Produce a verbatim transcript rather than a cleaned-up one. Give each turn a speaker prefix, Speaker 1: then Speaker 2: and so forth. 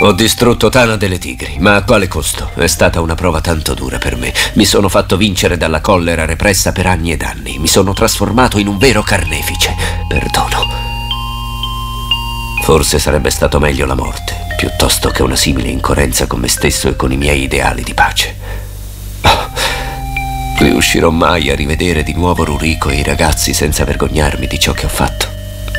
Speaker 1: Ho distrutto Tana delle Tigri, ma a quale costo? È stata una prova tanto dura per me. Mi sono fatto vincere dalla collera repressa per anni ed anni. Mi sono trasformato in un vero carnefice. Perdono. Forse sarebbe stato meglio la morte, piuttosto che una simile incoerenza con me stesso e con i miei ideali di pace. Oh, riuscirò mai a rivedere di nuovo Rurico e i ragazzi senza vergognarmi di ciò che ho fatto?